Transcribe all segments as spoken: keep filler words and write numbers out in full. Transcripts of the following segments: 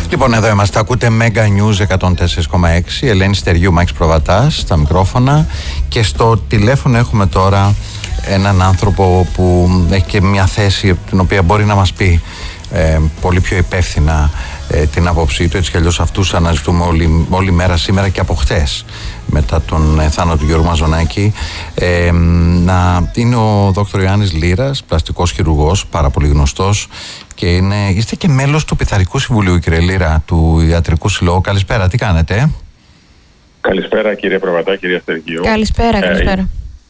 Λοιπόν, εδώ είμαστε. Ακούτε Mega News εκατόν τέσσερα κόμμα έξι. Ελένη Στεργίου, Μάκης Προβατάς στα μικρόφωνα. Και στο τηλέφωνο έχουμε τώρα έναν άνθρωπο που έχει και μια θέση την οποία μπορεί να μας πει ε, πολύ πιο υπεύθυνα ε, την άποψή του. Έτσι κι αλλιώς αυτούς αναζητούμε όλη, όλη μέρα σήμερα και από χτες, μετά τον ε, θάνατο του Γιώργου Μαζονάκη. Ε, να, είναι ο δόκτωρ Ιωάννης Λύρας, πλαστικός χειρουργός, πάρα πολύ γνωστός. Και είναι, είστε και μέλος του Πειθαρχικού Συμβουλίου, κύριε Λύρα, του Ιατρικού Συλλόγου. Καλησπέρα, τι κάνετε? Καλησπέρα, κύριε Προβατά, κυρία Στεργίου. Καλησπέρα, καλησπέρα. Ε,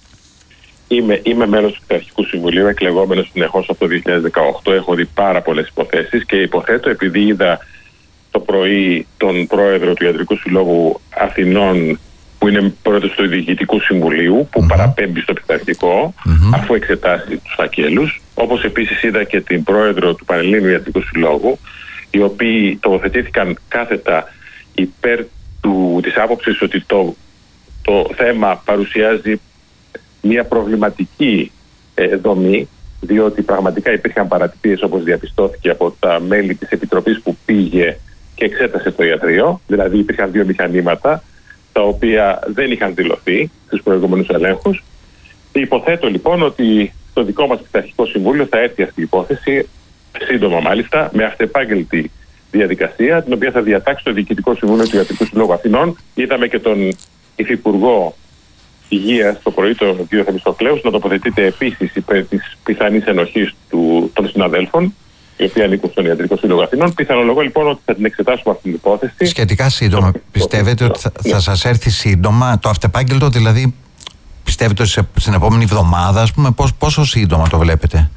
είμαι, είμαι μέλος του Πειθαρχικού Συμβουλίου, εκλεγόμενος συνεχώς από το δύο χιλιάδες δεκαοκτώ. Έχω δει πάρα πολλές υποθέσεις και υποθέτω, επειδή είδα το πρωί τον πρόεδρο του Ιατρικού Συλλόγου Αθηνών, που είναι πρόεδρος του Διοικητικού Συμβουλίου, που mm-hmm. παραπέμπει στο Πειθαρχικό, mm-hmm. αφού εξετάσει τους φακέλους. Όπως επίσης είδα και την πρόεδρο του Πανελλήνιου Ιατρικού Συλλόγου, οι οποίοι τοποθετήθηκαν κάθετα υπέρ του, της άποψης ότι το, το θέμα παρουσιάζει μια προβληματική ε, δομή, διότι πραγματικά υπήρχαν παρατυπίες, όπως διαπιστώθηκε από τα μέλη της Επιτροπής που πήγε και εξέτασε το ιατρείο. Δηλαδή υπήρχαν δύο μηχανήματα τα οποία δεν είχαν δηλωθεί στους προηγούμενους ελέγχους. Υποθέτω λοιπόν ότι το δικό μας Πειθαρχικό Συμβούλιο θα έρθει αυτή η υπόθεση, σύντομα μάλιστα, με αυτεπάγγελτη διαδικασία, την οποία θα διατάξει το Διοικητικό Συμβούλιο του Ιατρικού Συλλόγου Αθηνών. Είδαμε και τον Υφυπουργό Υγείας το πρωί, τον κ. Θεμιστοκλέους, να τοποθετείται επίσης υπέρ της πιθανής ενοχής του, των συναδέλφων, οι οποίοι ανήκουν στον Ιατρικό Σύλλογο Αθηνών. Πιθανολογώ λοιπόν ότι θα την εξετάσουμε αυτή την υπόθεση. Σχετικά σύντομα, το... πιστεύετε ότι θα, θα σας έρθει σύντομα το αυτεπάγγελτο, δηλαδή πιστεύετε ότι στην επόμενη εβδομάδα, ας πούμε, πώς, πόσο σύντομα το βλέπετε?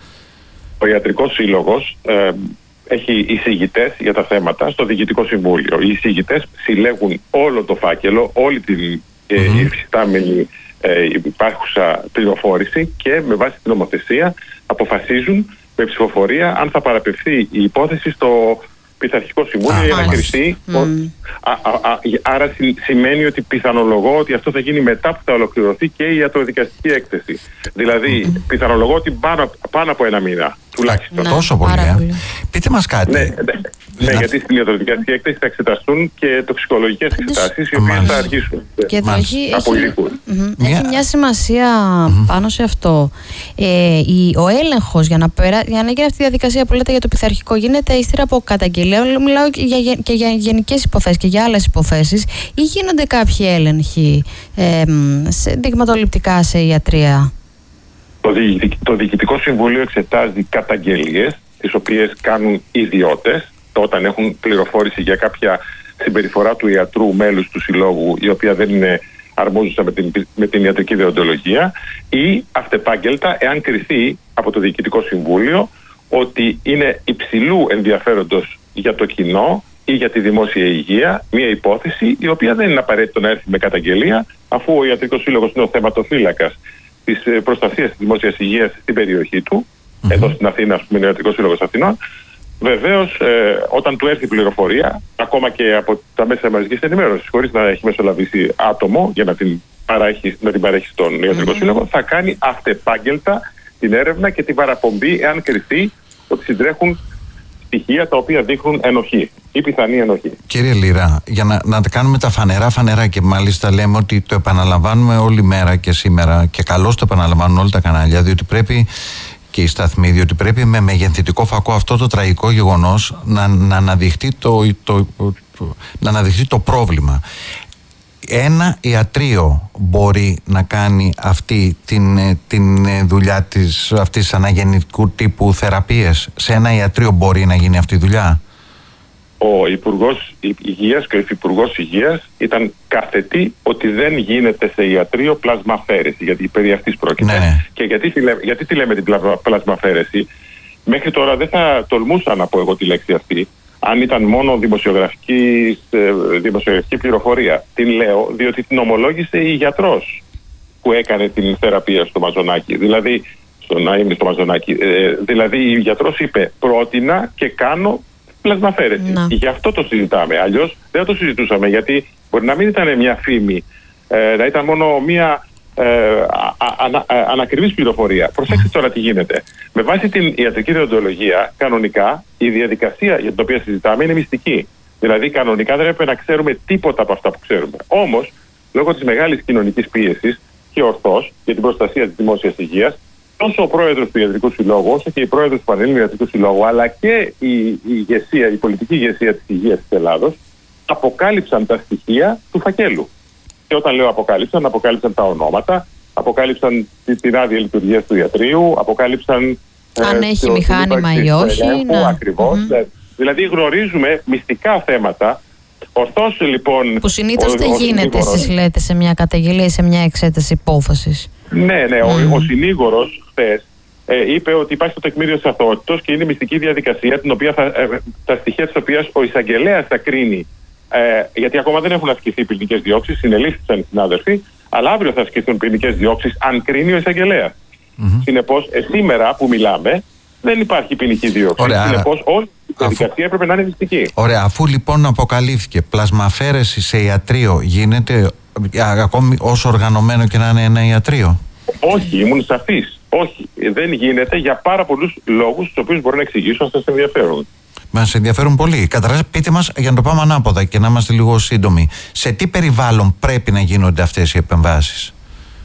Ο Ιατρικός Σύλλογος ε, έχει εισηγητές για τα θέματα στο Διοικητικό Συμβούλιο. Οι εισηγητές συλλέγουν όλο το φάκελο, όλη την ε, mm-hmm. υφιστάμενη ε, υπάρχουσα πληροφόρηση και με βάση την νομοθεσία αποφασίζουν με ψηφοφορία αν θα παραπευθεί η υπόθεση στο Πειθαρχικό Συμβούλιο για να κριθεί. Mm. Α, α, α, άρα συ, σημαίνει ότι πιθανολογώ ότι αυτό θα γίνει μετά που θα ολοκληρωθεί και η ιατροδικαστική έκθεση. Δηλαδή, mm. πιθανολογώ ότι πάνω, πάνω από ένα μήνα τουλάχιστον. Να, τόσο πολύ, ε. Πείτε μας κάτι. Ναι, ναι, ναι, ναι, γιατί στην ιατροδικαστική έκθεση θα εξεταστούν και τοξικολογικές εξετάσεις, οι οποίες θα αρχίσουν. Και εδώ έχει, έχει, mm-hmm. μια... έχει μια σημασία mm-hmm. πάνω σε αυτό. Ε, η, ο έλεγχος για να, περα, για να γίνει αυτή η διαδικασία που λέτε για το πειθαρχικό γίνεται ύστερα από καταγγελία. Μιλάω και για, και για γενικές υποθέσεις και για άλλες υποθέσεις, ή γίνονται κάποιοι έλεγχοι ε, σε, δειγματοληπτικά σε ιατρία? Το, διοικη, το Διοικητικό Συμβούλιο εξετάζει καταγγελίες, τις οποίες κάνουν ιδιώτες, όταν έχουν πληροφόρηση για κάποια συμπεριφορά του ιατρού μέλους του συλλόγου, η οποία δεν είναι αρμόζουσα με την, με την ιατρική δεοντολογία, ή αυτεπάγγελτα, εάν κριθεί από το Διοικητικό Συμβούλιο ότι είναι υψηλού ενδιαφέροντος για το κοινό ή για τη δημόσια υγεία μια υπόθεση η οποία δεν είναι απαραίτητο να έρθει με καταγγελία, αφού ο Ιατρικός Σύλλογος είναι ο θεματοφύλακας της προστασίας της δημόσιας υγείας στην περιοχή του, mm-hmm. εδώ στην Αθήνα, ας πούμε, είναι ο Ιατρικός Σύλλογος Αθηνών. Βεβαίως, ε, όταν του έρθει πληροφορία, ακόμα και από τα μέσα μαζικής ενημέρωσης, χωρίς να έχει μεσολαβήσει άτομο για να την παρέχει, να την παρέχει στον Ιατρικό mm-hmm. Σύλλογο, θα κάνει αυτεπάγγελτα την έρευνα και την παραπομπή, εάν κριθεί ότι συντρέχουν στοιχεία τα οποία δείχνουν ενοχή ή πιθανή ενοχή. Κύριε Λύρα, για να, να τα κάνουμε τα φανερά φανερά, και μάλιστα λέμε ότι το επαναλαμβάνουμε όλη μέρα και σήμερα, και καλώς το επαναλαμβάνουν όλα τα κανάλια, διότι πρέπει και οι σταθμοί, διότι πρέπει με μεγενθητικό φακό αυτό το τραγικό γεγονός να, να, αναδειχθεί το, το, το, το, να αναδειχθεί το πρόβλημα. Ένα ιατρείο μπορεί να κάνει αυτή την, την δουλειά της, αυτής της αναγεννητικού τύπου θεραπείες? Σε ένα ιατρείο μπορεί να γίνει αυτή η δουλειά? Ο Υπουργός Υγείας και ο Υφυπουργός Υγείας ήταν κάθετοι ότι δεν γίνεται σε ιατρείο πλασμαφαίρεση, γιατί περί αυτής πρόκειται. Ναι, ναι. Και γιατί, γιατί τη λέμε την πλασμαφαίρεση? Μέχρι τώρα δεν θα τολμούσα να πω εγώ τη λέξη αυτή, αν ήταν μόνο δημοσιογραφική, δημοσιογραφική πληροφορία. Την λέω διότι την ομολόγησε η γιατρός που έκανε την θεραπεία στο Μαζονάκη. Δηλαδή, στο να είμαι στο Μαζονάκη. Ε, δηλαδή, η γιατρός είπε: πρότεινα και κάνω πλασμαφαίρεση. Να. Γι' αυτό το συζητάμε. Αλλιώς δεν το συζητούσαμε, γιατί μπορεί να μην ήταν μια φήμη, ε, να ήταν μόνο μια ε, ανα, α, ανακριβής πληροφορία. Προσέξτε τώρα τι γίνεται. Με βάση την ιατρική δεοντολογία, κανονικά η διαδικασία για την οποία συζητάμε είναι μυστική. Δηλαδή, κανονικά δεν έπρεπε να ξέρουμε τίποτα από αυτά που ξέρουμε. Όμως, λόγω της μεγάλης κοινωνικής πίεσης και ορθώς για την προστασία της δημόσιας υγείας, τόσο ο πρόεδρος του Ιατρικού Συλλόγου, όσο και η πρόεδρος του Πανελλήνιου Ιατρικού Συλλόγου, αλλά και η, η, ηγεσία, η πολιτική ηγεσία της υγείας της Ελλάδος, αποκάλυψαν τα στοιχεία του φακέλου. Και όταν λέω αποκάλυψαν, αποκάλυψαν τα ονόματα, αποκάλυψαν την άδεια λειτουργίας του ιατρείου, αποκάλυψαν. Αν ε, έχει το, μηχάνημα ή όχι. Να... Ακριβώς. Mm-hmm. Δηλαδή γνωρίζουμε μυστικά θέματα. Ορθώς λοιπόν. Που συνήθως δεν γίνεται, εσείς λέτε, σε μια καταγγελία ή σε μια εξέταση υπόθεσης. Ναι, ναι. Mm. Ο, ο συνήγορος χθες ε, είπε ότι υπάρχει το τεκμήριο της αθωότητος και είναι μυστική διαδικασία, την οποία θα, ε, τα στοιχεία της οποίας ο εισαγγελέας θα κρίνει. Ε, γιατί ακόμα δεν έχουν ασκηθεί ποινικές διώξεις, συνελήφθησαν οι συνάδελφοι, αλλά αύριο θα ασκηθούν ποινικές διώξεις αν κρίνει ο εισαγγελέας. Mm-hmm. Συνεπώς, ε, σήμερα που μιλάμε, δεν υπάρχει ποινική δίωξη. Συνεπώς, όλη η διαδικασία αφού... έπρεπε να είναι μυστική. Ωραία, αφού λοιπόν αποκαλύφθηκε πλασμαφέρεση σε ιατρείο, γίνεται ακόμη όσο οργανωμένο και να είναι ένα ιατρείο? Όχι, ήμουν σαφής. Όχι, δεν γίνεται για πάρα πολλούς λόγους, τους οποίους μπορώ να εξηγήσω αν σας ενδιαφέρουν. Μας ενδιαφέρουν πολύ. Καταρχάς, πείτε μας, για να το πάμε ανάποδα και να είμαστε λίγο σύντομοι, σε τι περιβάλλον πρέπει να γίνονται αυτές οι επεμβάσεις?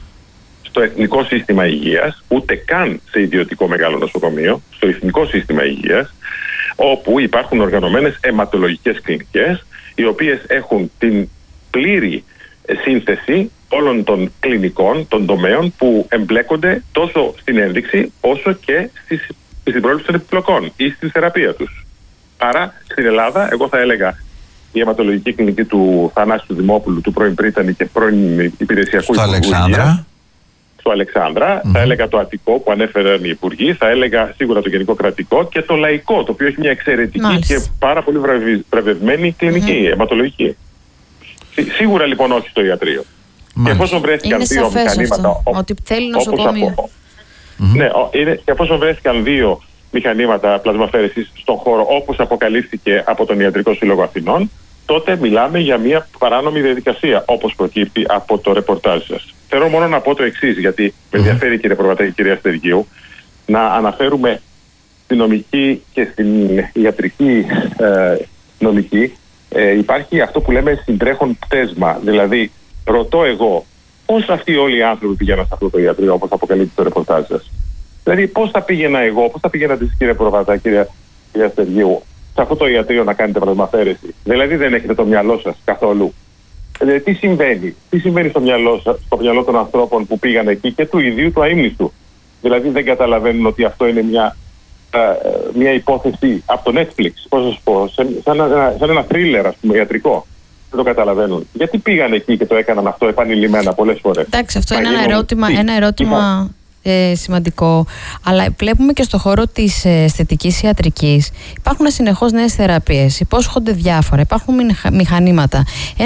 Στο Εθνικό Σύστημα Υγείας, ούτε καν σε ιδιωτικό μεγάλο νοσοκομείο, στο Εθνικό Σύστημα Υγείας, όπου υπάρχουν οργανωμένες αιματολογικές κλινικές, οι οποίες έχουν την πλήρη σύνθεση όλων των κλινικών, των τομέων που εμπλέκονται τόσο στην ένδειξη όσο και στις, στην πρόληψη των επιπλοκών ή στη θεραπεία τους. Άρα στην Ελλάδα, εγώ θα έλεγα, η αιματολογική κλινική του Θανάση Δημόπουλου, του πρώην Πρίτανη και πρώην Υπηρεσιακού Υπουργού Υγείας, στο Αλεξάνδρα, mm-hmm. θα έλεγα το Αττικό που ανέφεραν οι υπουργοί, θα έλεγα σίγουρα το Γενικό Κρατικό και το Λαϊκό, το οποίο έχει μια εξαιρετική Μάλιστα. και πάρα πολύ βραβευμένη κλινική, mm-hmm. αιματολογική. Σίγουρα λοιπόν όχι στο ιατρείο. Μάλιστα. Και εφόσον βρέθηκαν είναι δύο μηχανήματα. Αυτό, ότι θέλει νοσοκομείο. Mm-hmm. Ναι, είναι, και εφόσον βρέθηκαν δύο μηχανήματα πλασμαφέρεσης στον χώρο, όπως αποκαλύφθηκε από τον Ιατρικό Σύλλογο Αθηνών, τότε μιλάμε για μια παράνομη διαδικασία, όπως προκύπτει από το ρεπορτάζ σας. Θέλω μόνο να πω το εξής, γιατί με ενδιαφέρει, κύριε Προβατά και κυρία Στεργίου, να αναφέρουμε στη νομική και στην ιατρική ε, νομική. Ε, υπάρχει αυτό που λέμε συντρέχον πτέσμα. Δηλαδή, ρωτώ εγώ, πώς αυτοί όλοι οι άνθρωποι πηγαίναν σε αυτό το ιατρείο, όπως αποκαλύπτει το ρεπορτάζ σας? Δηλαδή, πώς θα πήγαινα εγώ, πώς θα πήγαινατε εσείς, κύριε Προβατά, κυρία, κυρία Στεργίου, σε αυτό το ιατρείο να κάνετε πλασμαφέρεση? Δηλαδή, δεν έχετε το μυαλό σας καθόλου? Δηλαδή, τι συμβαίνει, τι συμβαίνει στο μυαλό, στο μυαλό των ανθρώπων που πήγαν εκεί και του ιδίου του αείμνηστου? Δηλαδή, δεν καταλαβαίνουν ότι αυτό είναι μια, ε, μια υπόθεση από το Netflix, πώς θα σας πω, σαν, σαν, ένα, σαν ένα θρίλερ, ας πούμε, ιατρικό. Δεν το καταλαβαίνουν. Γιατί πήγαν εκεί και το έκαναν αυτό επανειλημμένα πολλές φορές? Εντάξει, αυτό είναι ένα ερώτημα, ένα ερώτημα ε, σημαντικό. Αλλά βλέπουμε και στο χώρο της αισθητικής ιατρικής υπάρχουν συνεχώς νέες θεραπείες. Υπόσχονται διάφορα, υπάρχουν μηχανήματα.